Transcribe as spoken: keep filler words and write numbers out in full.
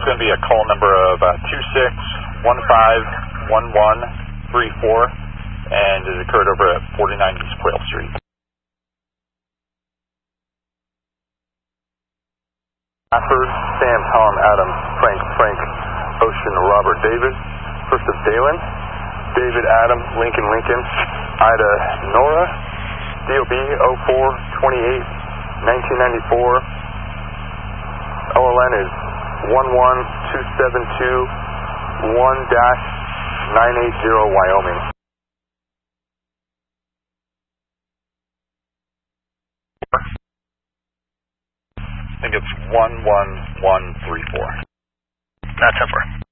it's going to be a call number of uh, two six one five one one three four, and it occurred over at forty-nine East Quail Street. Stafford, Sam, Tom, Adam, Frank, Frank, Ocean, Robert, David. First of Dalen, David, Adam, Lincoln, Lincoln, Ida, Nora, D O B oh four twenty-eight nineteen ninety-four. O L N is one one two seven two one dash nine eight zero Wyoming. I think it's one one one three four. That's over.